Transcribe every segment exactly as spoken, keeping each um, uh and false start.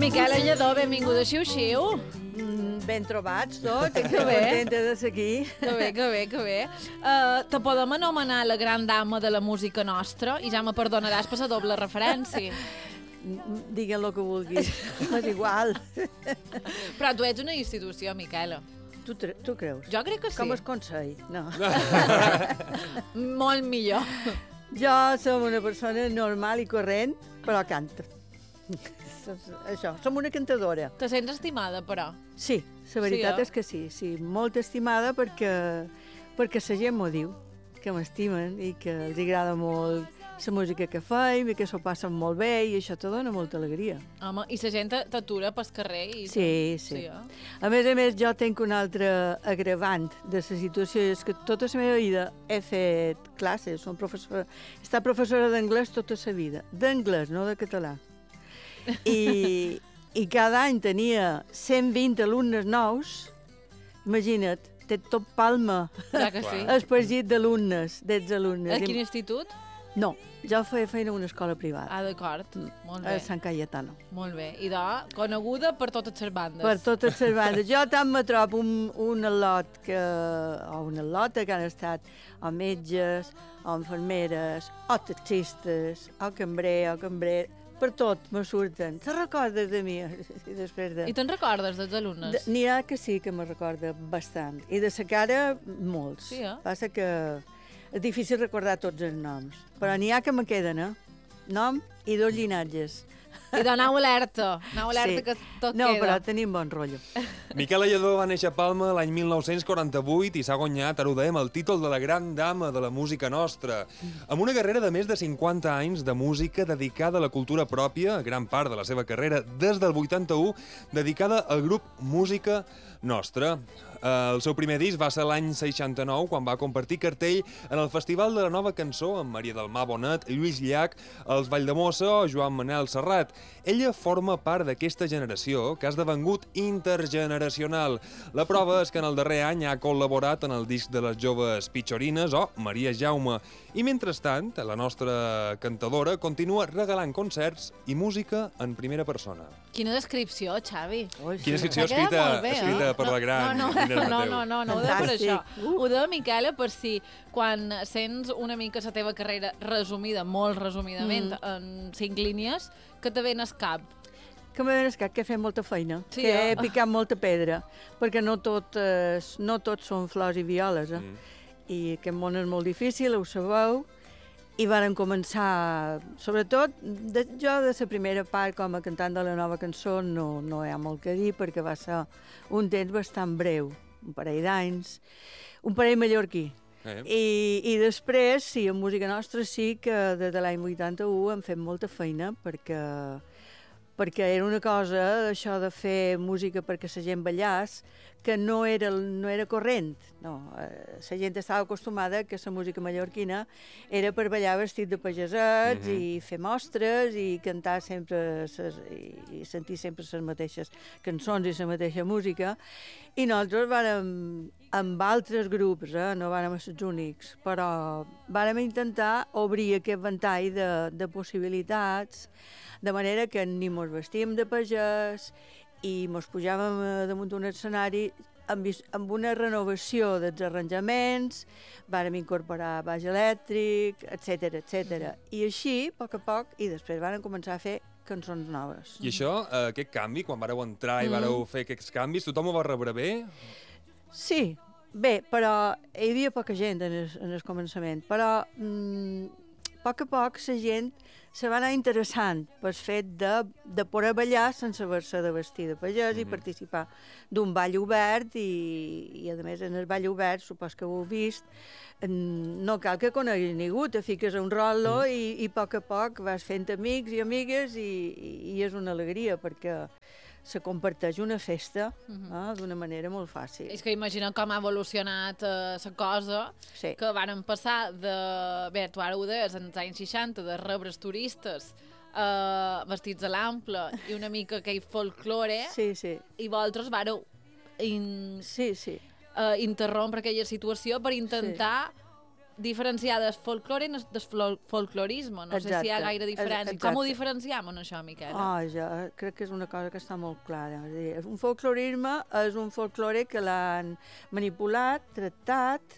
Miquel Lledó, benvinguda a Xiu-Xiu. Mm, ben trobats tots, Que que bé. contenta de ser aquí. Que bé, que bé, que bé. Uh, te podem anomenar la gran dama de la música nostra i ja me perdonaràs per la doble referència. Mm, Digue'm el que vulguis, és igual. Però tu ets una institució, Miquela. Tu, tre- tu creus? Jo crec que sí. Com el consell? No. Molt millor. Jo som una persona normal i corrent, però canta. Això, som una cantadora. Te sents estimada, però. Sí, la veritat Sí, eh? és que sí, sí, molt estimada perquè, perquè la gent m'ho diu, que m'estimen i que els agrada molt la música que feim i que s'ho passen molt bé i això te dona molta alegria. Home, i la gent t'atura pel carrer i... Sí, sí. Sí, eh? A més a més, jo tinc un altre agravant de la situació, és que tota la meva vida he fet classes, som professora, he estat professora d'anglès tota la vida, d'anglès, no de català. I, I cada any tenia cent vint alumnes nous, imagina't, té tot Palma, Ja que sí. espargit d'alumnes, dels alumnes. A quin institut? No, jo feia feina a una escola privada, Ah, d'acord. Molt bé. a Sant Cayetano. Molt bé. I de, coneguda per totes les bandes. Per totes les bandes. Jo tant me trobo un, un al·lot que, o una al·lota que han estat o metges, o infermeres, o taxistes, o cambrer, o cambrer, per tot me surten. Te recordes de mi? I després de... I te'n recordes dels de alumnes? N'hi ha que sí que me recorda bastant. I de sa cara, molts. Sí, eh? Passa que és difícil recordar tots els noms. Però n'hi ha que me queden, eh? Nom i dos llinatges. I de nau alerta. Nau alerta Sí. que tot No, queda. però tenim bon rotllo. Miquel Lledó va néixer a Palma l'any mil nou-cents quaranta-vuit i s'ha guanyat, ara ho dèiem, el títol de la gran dama de la música nostra. Amb una carrera de més de cinquanta anys de música dedicada a la cultura pròpia, gran part de la seva carrera des del vuitanta-u, dedicada al grup Música Nostra. El seu primer disc va ser l'any seixanta-nou, quan va compartir cartell en el Festival de la Nova Cançó amb Maria del Mar Bonet, Lluís Llach, els Valldemossa o Joan Manel Serrat. Ella forma part d'aquesta generació que ha esdevengut intergeneracional. La prova és que en el darrer any ha col·laborat en el disc de les joves Pitxorines o Maria Jaume. I mentrestant, la nostra cantadora continua regalant concerts i música en primera persona. Quina descripció, Xavi. Ui, Quina sí. descripció T'ha quedat escrita, molt bé, escrita eh? per la gran no, no, Inés no, Mateu. no, no, no, ho deia per Fantàstic. això. Ho deia, Miquela, per si quan sents una mica la teva carrera resumida, molt resumidament, Mm. en cinc línies, que te ven al cap. Que m'he descat que he fet molta feina, Sí, que he eh? picat molta pedra, perquè no tot, és, no tot són flors i violes, eh? Mm. I aquest món és molt difícil, ho sabeu, i varen començar, sobretot, de, jo de la primera part com a cantant de la nova cançó no, no hi ha molt que dir, perquè va ser un temps bastant breu, un parell d'anys, un parell mallorquí. Eh? I, I després, sí, en música nostra sí que des de l'any vuitanta-u hem fet molta feina perquè, perquè era una cosa, això de fer música perquè la gent ballàs, que no era, no era corrent. No, eh, la gent estava acostumada que la música mallorquina era per ballar vestit de pagesets Mhm. i fer mostres i cantar sempre ses, i, i sentir sempre les mateixes cançons i la mateixa música. I nosaltres vàrem, amb altres grups, eh, no vàrem ser els únics, però vàrem intentar obrir aquest ventall de, de possibilitats, de manera que ni mos vestíem de pagès i mos pujàvem eh, damunt d'un escenari amb, is- amb una renovació dels arranjaments, vàrem incorporar baix elèctric, etcètera, etcètera. I així, a poc a poc, i després vàrem començar a fer cançons noves. I això, eh, aquest canvi, quan vareu entrar i vareu fer aquests canvis, tothom ho va rebre bé? Sí, bé, però hi havia poca gent en el, en el començament, però mm, a poc a poc la gent se va anar interessant pel fet de, de poder ballar sense haver-se de vestir de pagès i Mhm. participar d'un ball obert i, i a més en el ball obert, supos que ho heu vist, mm, no cal que coneguis ningú, te fiques a un rolo i, i a poc a poc vas fent amics i amigues i, i, i és una alegria perquè se comparteix una festa Mhm. eh, d'una manera molt fàcil. És que imagina com ha evolucionat la uh, cosa, Sí. que varen passar de... Bé, tu ara ho deies, en els anys seixanta, de rebre els turistes uh, vestits a l'ample i una mica aquell folklore, Sí, sí, i vosaltres vareu in, sí, sí. uh, interrompre aquella situació per intentar diferenciar del folklore i del folclorisme. No sé si hi ha gaire diferència. Com ho diferenciem en això, Miquela? Oh, jo crec que és una cosa que està molt clara. És dir, un folclorisme és un folklore que l'han manipulat, tractat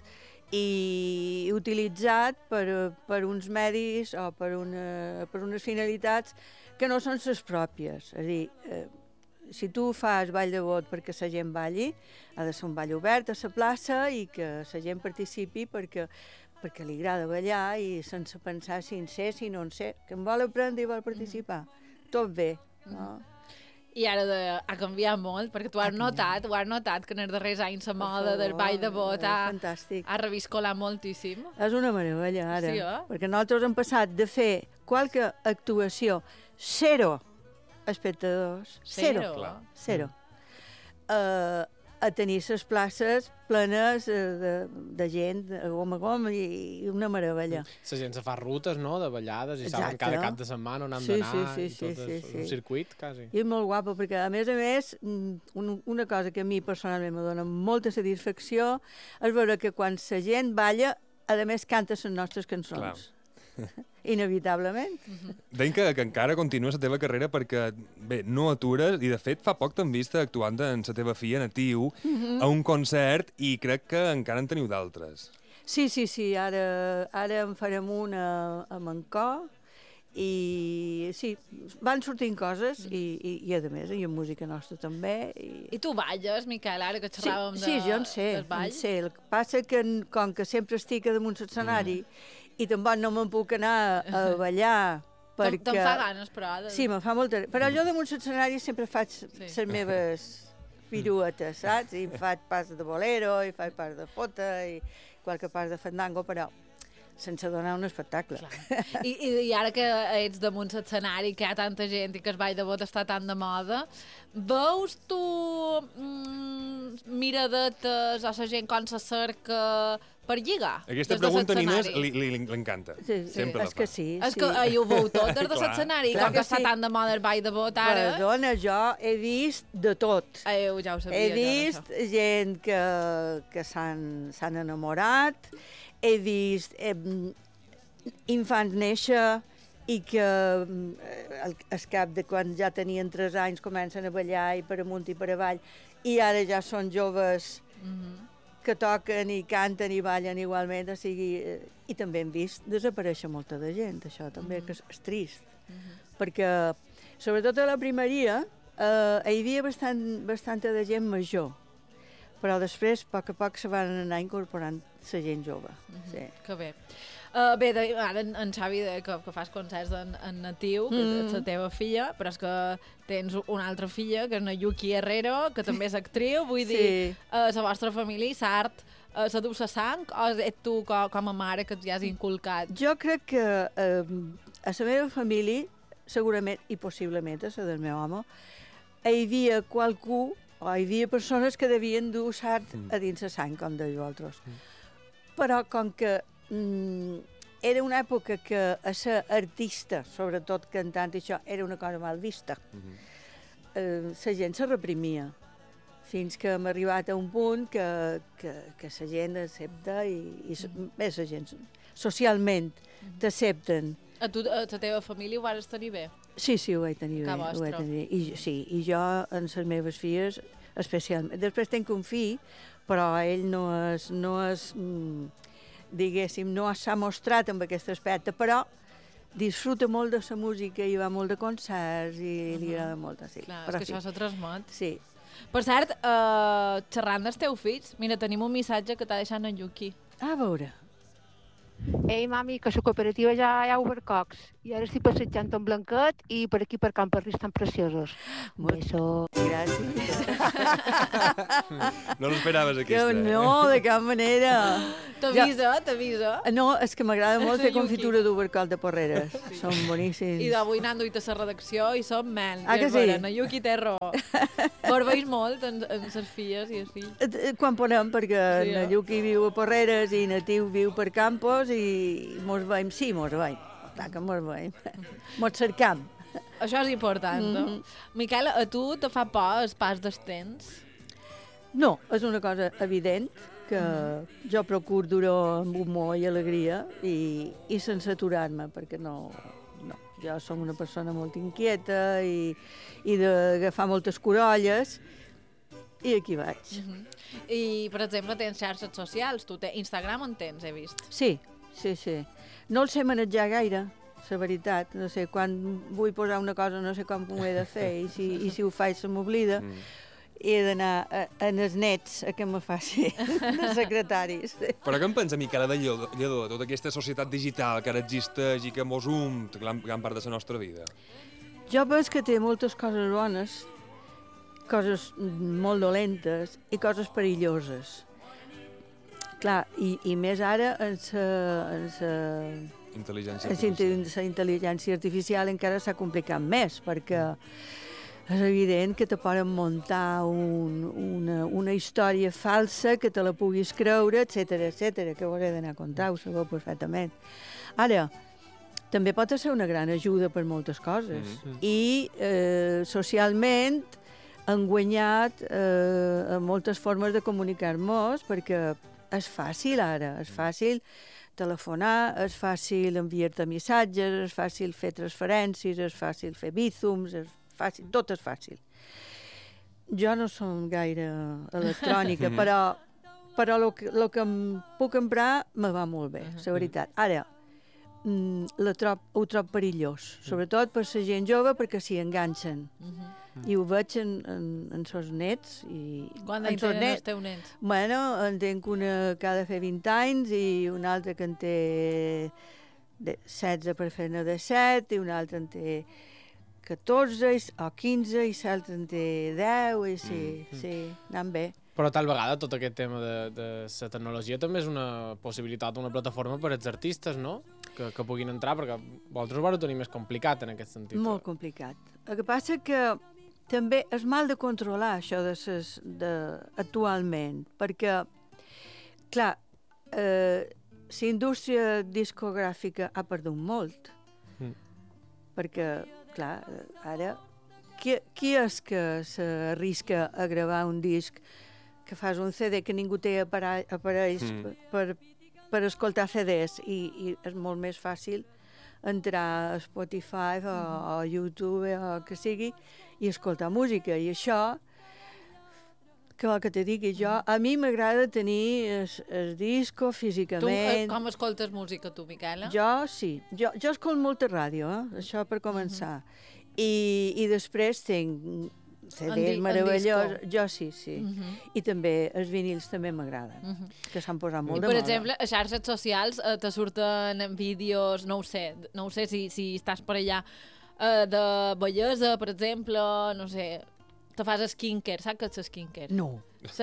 i utilitzat per, per uns medis o per, una, per unes finalitats que no són les pròpies. És a dir, eh, si tu fas ball de bot perquè la gent balli, ha de ser un ball obert a la plaça i que la gent participi perquè, perquè li agrada ballar i sense pensar si en sé, si no en sé, que en vol aprendre i vol participar. Mm. Tot bé, no? I ara de, ha canviat molt, perquè tu has notat, ho has notat que en els darrers anys la moda del ball de bot ha, ha reviscolat moltíssim. És una meravella, ara. Sí, eh? Perquè nosaltres hem passat de fer qualque actuació zero espectadors, zero, zero, zero. Uh, a tenir les places plenes de, de gent, de gom a gom, i, i una meravella. La gent se fa rutes, no?, de ballades, i Exacte. Saben cada cap de setmana on han sí, d'anar, sí, sí, i sí, tot sí, és sí. un circuit, quasi. I és molt guapo, perquè a més a més, un, una cosa que a mi personalment me dona molta satisfacció és veure que quan la gent balla, a més canta les nostres cançons. Clar. Inevitablement. Deim que, que encara continua la teva carrera perquè, bé, no atures, i de fet fa poc t'han vist actuant en la teva filla, Natiu, Mm-hmm. a un concert, i crec que encara en teniu d'altres. Sí, sí, sí, ara, ara en farem una a Mancó, i sí, van sortint coses, i, i, i a més, i en música nostra també. I, I tu balles, Miquel, ara que xerràvem sí, de, sí, jo en sé, del ball? en sé. El que passa que, com que sempre estic a damunt l'escenari, mm. i tampoc no me'n puc anar a ballar, perquè... Te'n fa ganes, però... De... Sí, me'n fa molta... Però jo damunt l'escenari sempre faig les sí. meves piruetes, saps? I faig pas de bolero, i faig pas de fota, i qualque pas de fandango, però sense donar un espectacle. I, i, I ara que ets damunt l'escenari, que hi ha tanta gent i que el ball de bot està tan de moda, veus tu mm, miradetes o la gent com se cerca per lligar? Aquesta pregunta a Inés li, li, li encanta. Sí, sí, Sempre és la fa. que sí. És sí. que eh, ho veu tot des de l'escenari, com que, que està sí. tan de moda el ball de bot ara... Perdona, jo he vist de tot. Eh, ja ho sabia, he vist jo, gent que, que s'han enamorat, he vist eh, infants néixer i que eh, al, al cap de quan ja tenien tres anys comencen a ballar i per amunt i per avall, i ara ja són joves mm-hmm. que toquen i canten i ballen igualment, o sigui, eh, i també hem vist desaparèixer molta de gent, això també, mm-hmm. que és, és trist, mm-hmm. perquè sobretot a la primeria eh, hi havia bastant, bastanta de gent major, però després, a poc a poc, se van anar incorporant la gent jove. Mm-hmm. Sí. Que bé. Uh, bé, de, ara en, en Xavi de, que, que fas concerts en, en Natiu, que mm. és la teva filla, però és que tens una altra filla, que és la Yuki Herrero, que també és actriu, vull sí. dir, uh, la vostra família, l'art, uh, se du sa sang, o ets tu com, com a mare que ja has inculcat? Jo crec que uh, a la meva família, segurament, i possiblement a la del meu home, hi havia qualcú, o hi havia persones que devien dur l'art mm. a dins la sang, com de vosaltres. Mm. Però com que mm, era una època que a ser artista, sobretot cantant, això era una cosa mal vista. Mm-hmm. eh, la gent se reprimia, fins que hem arribat a un punt que, que, que la gent accepta i, i mm. més la gent socialment mm. t'accepten. A tu, a la teva família ho vas tenir bé? Sí, sí, ho vaig tenir bé. Ho vaig tenir. I, sí, i jo, en les meves filles, especialment. Després tenc un fill, però ell no és, no és diguéssim, no s'ha mostrat amb aquest aspecte, però disfruta molt de la música i va molt de concerts i uh-huh. li agrada molt. Sí. Clar, però és que sí. això se transmet. Sí. Per cert, uh, xerrant dels teus fills, mira, tenim un missatge que t'ha deixat en Yuki. A veure. Ei, mami, que la cooperativa ja hi ha obert cocs i ara estic passejant en Blanquet i per aquí per Can Parrís tan preciosos. Molt Beso. Gràcies. No l'esperaves, aquesta. Que no, de cap manera. T'avisa, ja. t'avisa. No, és que m'agrada molt fer confitura d'overcoll de porreres. Sí. Són boníssims. I d'avui n'han duit a la redacció i som mel. Ah, que sí? Na Yuki té raó. Vos veus molt en, en ses filles i els fills? Quan podem, perquè sí, na Yuki viu a Porreres i Natiu viu per Campos i mos veiem, sí, mos veiem. Clar que mos veiem. Mos cercam. Això és important, no? Mm-hmm. Miquel, a tu te fa por el pas dels temps? No, és una cosa evident que jo procuro dur-ho amb humor i alegria i, i sense aturar-me, perquè no, no. Jo som una persona molt inquieta i, i d'agafar moltes corolles i aquí vaig. Uh -huh. I, per exemple, tens xarxes socials. Tu tens Instagram on tens, he vist. Sí, sí, sí. No el sé manejar gaire, la veritat. No sé, quan vull posar una cosa no sé com ho he de fer i si, i si ho faig se m'oblida. Mm. I he d'anar en els nets a que me faci de secretaris. Però què en pensa, Miquela de Lledó, de tota aquesta societat digital que ara existeix i que mos um gran, gran part de la nostra vida? Jo penso que té moltes coses bones, coses molt dolentes i coses perilloses. Clar, i, i més ara en la intel·ligència artificial. La intel·ligència artificial encara s'ha complicat més, perquè és evident que te poden muntar un, una, una història falsa que te la puguis creure, etcètera, etcètera, que ho hauré d'anar a comptar, ho sabeu perfectament. Ara, també pot ser una gran ajuda per moltes coses. Mm-hmm. I eh, socialment han guanyat eh, moltes formes de comunicar-nos, perquè és fàcil ara, és fàcil telefonar, és fàcil enviar-te missatges, és fàcil fer transferències, és fàcil fer bízums, és fàcil, tot és fàcil. Jo no som gaire electrònica, però però el que, lo que em puc emprar me va molt bé, la veritat. Ara, la trob, ho trob perillós, sobretot per la gent jove, perquè s'hi enganxen. I ho veig en, en, en sos nets. I, Quan en tenen els teus nens? Bueno, en tenc una que ha de fer vint anys i una altra que en té de setze per fer-ne de set i una altra en té catorze o quinze i l'altra en té deu i sí, mm. sí, anant bé. Però tal vegada tot aquest tema de, de la tecnologia també és una possibilitat, una plataforma per als artistes, no? Que, que puguin entrar, perquè vosaltres ho vau tenir més complicat en aquest sentit. Molt complicat. El que passa que també és mal de controlar això de ses, de, actualment, perquè, clar, eh, la indústria discogràfica ha perdut molt, mm. perquè, clar, ara, qui, qui és que s'arrisca a gravar un disc que fas un C D que ningú té aparells mm. per, per escoltar C Ds i, i és molt més fàcil entrar a Spotify o, o a YouTube o que sigui i escoltar música. I això, que vol que te digui jo, a mi m'agrada tenir el, el disco físicament. Tu, com escoltes música tu, Miquela? Jo sí, jo, jo escolto molta ràdio, eh? Això per començar. Uh -huh. I, I després tinc C Ds meravellosos. Jo sí, sí. Uh -huh. I també els vinils també m'agraden, uh -huh. que s'han posat molt I, de per moda. exemple, a xarxes socials eh, te surten vídeos, no ho sé, no ho sé si, si estàs per allà, eh, de bellesa, per exemple, no sé, te fas skincare, saps què és skincare? No.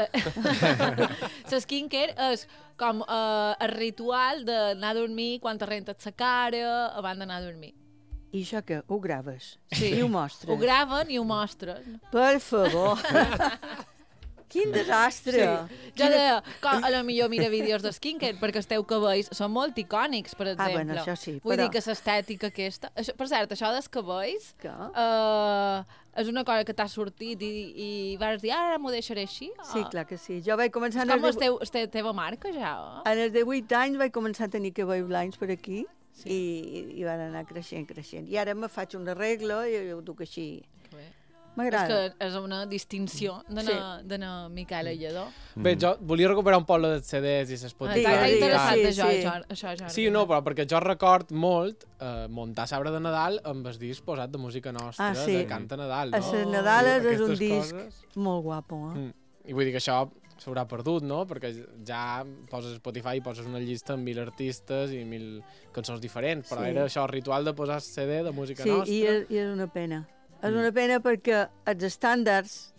La skincare és com eh, el ritual d'anar a dormir quan te rentes la cara abans d'anar a dormir. I això què? Ho graves? Sí. I ho mostres? Ho graven i ho mostres. Per favor. Quin desastre. Sí. Jo deia, com, a lo millor mira vídeos de skincare, perquè els teus cabells són molt icònics, per exemple. Ah, bueno, això sí, Vull però... dir que l'estètica aquesta... Això, per cert, això dels cabells que? Uh, és una cosa que t'ha sortit i, i vas dir, ara m'ho deixaré així? Sí, uh, clar que sí. Jo vaig començar... És com el de... teu, la teva marca, ja? En els de vuit anys vaig començar a tenir cabells blancs per aquí. Sí. I, i van anar creixent, creixent. I ara me faig un arreglo i ho duc així. M'agrada. És que és una distinció d'anar sí. Miquela Lledó. Mm. Bé, jo volia recuperar un poc de C Ds i s'Spotify. T'ha interessat sí, això, sí. això, això, Jordi? Sí, no, però perquè jo record molt eh, muntar l'arbre de Nadal amb el disc posat de música nostra, ah, sí. de Canta Nadal, no? A les Nadales és un disc coses... molt guapo, eh? Mm. I vull dir que això s'haurà perdut, no? Perquè ja poses Spotify i poses una llista amb mil artistes i mil cançons diferents, però sí. Era això, el ritual de posar C D de música sí, nostra. Sí, i, és, i és una pena. És una pena perquè els estàndards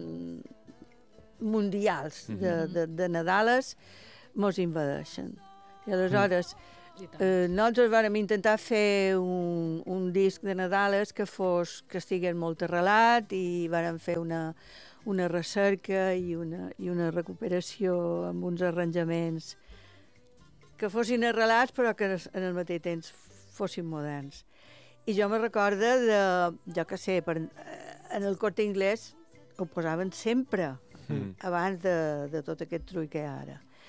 mundials de, de, de Nadales mos invadeixen. I aleshores, eh, nosaltres vàrem intentar fer un, un disc de Nadales que fos que estigués molt arrelat i vàrem fer una, una recerca i una, i una recuperació amb uns arranjaments que fossin arrelats però que en el mateix temps fossin moderns. I jo me recordo de, jo que sé, per, en el Corte Inglés ho posaven sempre, mm. abans de, de tot aquest trull que hi ha ara.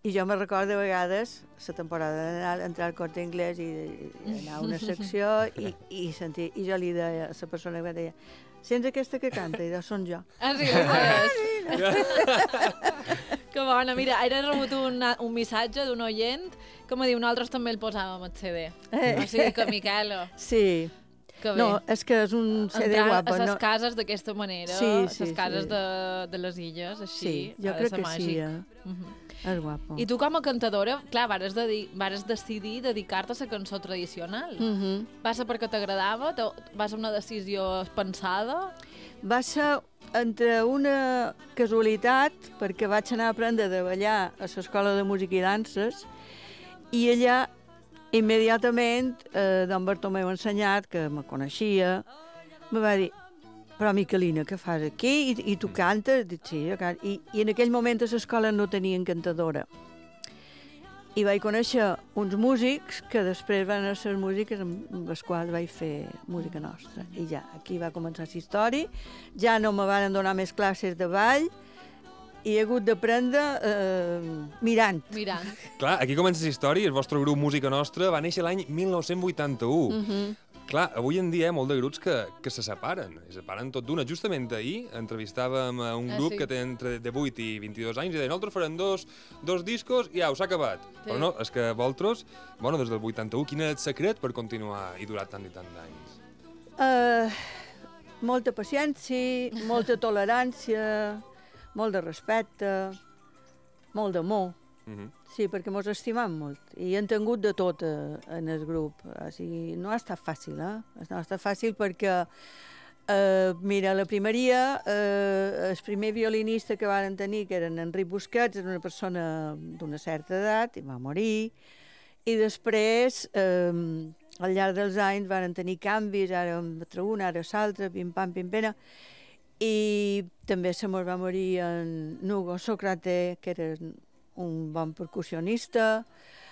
I jo me recordo de vegades, la temporada d'anar entrar al Corte Inglés i, i anar a una secció i, i sentir, i jo li deia a la persona que deia, sents aquesta que canta? I de són jo. Ah, sí, que bona. Mira, ara he rebut un, un missatge d'un oient que me diu, nosaltres també el posàvem al C D. Eh. O sigui que, Miquela, Sí. que bé. No, és que és un C D Entrar guapo. a les no? cases d'aquesta manera, Sí, a sí, les cases sí. de, de les illes, així, Sí, jo ha de crec ser que màgic. sí. Eh? Mhm. És guapo. I tu com a cantadora, clar, vares, dedi vares decidir dedicar-te a la cançó tradicional. Mm -hmm. Va ser perquè t'agradava? Te- Va ser una decisió pensada? Va ser entre una casualitat, perquè vaig anar a aprendre a ballar a l'Escola de Música i Danses, i allà immediatament eh, don Bartomeu Ensenyat, que me coneixia, me va dir, però Miquelina, què fas aquí? I, i tu cantes? Dic, sí, jo canto. I, I en aquell moment a l'escola no tenien cantadora. I vaig conèixer uns músics que després van ser músiques amb les quals vaig fer música nostra. I ja, aquí va començar la història. Ja no me van donar més classes de ball i he hagut d'aprendre eh, mirant. Mirant. Clar, aquí comença la història. El vostre grup Música Nostra va néixer l'any mil nou-cents vuitanta-u. Mm -hmm. Clar, avui en dia hi ha molt de grups que, que se separen, se separen tot d'una. Justament ahir entrevistàvem a un Ah, grup sí? que té entre divuit i vint-i-dos anys i deien, nosaltres farem dos, dos discos i au, s'ha acabat. Sí. Però no, és que vosaltres, bueno, des del vuitanta-u, quin és el secret per continuar i durar tant i tant d'anys? Uh, molta paciència, molta tolerància, molt de respecte, molt d'amor. Uh -huh. Sí, perquè mos estimam molt i hem tingut de tot eh, en el grup. O sigui, no ha estat fàcil, eh? No ha estat fàcil perquè, eh, mira, a la primeria, eh, el primer violinista que varen tenir, que era en Enric Busquets, era una persona d'una certa edat, i va morir, i després, eh, al llarg dels anys, varen tenir canvis, ara entre un, ara l'altre, pim-pam, pim-pena, i també se mos va morir en Nugo Socrate, que era un bon percussionista,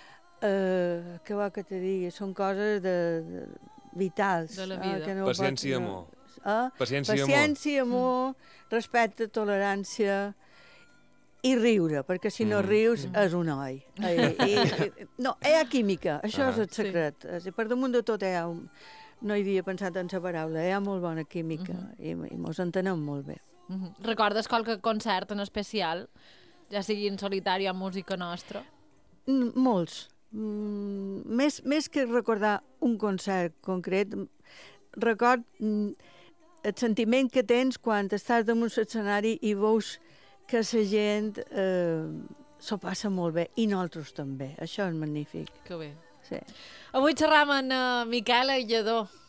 eh, què va que te digui? Són coses de, de vitals. De la eh, vida. que no Paciència i pot- amor. Eh? Paciència i amor. Paciència, amor, respecte, tolerància i riure, perquè si no Mhm. rius és un oi. I, i, i, no, hi ha química, això Ah. és el secret. Sí. Per damunt de tot hi ha un... No hi havia pensat en la paraula, hi ha molt bona química i, i mos entenem molt bé. Mhm. Recordes qualque concert en especial, ja sigui en solitari o música nostra? Mm, molts. Mm, més, més que recordar un concert concret, mm, record mm, el sentiment que tens quan estàs damunt l'escenari i veus que la gent eh, s'ho passa molt bé, i nosaltres també. Això és magnífic. Que bé. Sí. Avui xerram amb uh, Miquela Lledó,